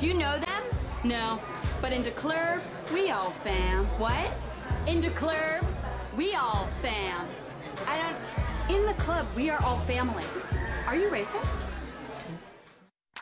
Do you know them? No, but in the club, we all fam. What? In the club, we all fam. I don't... In the club, we are all family. Are you racist?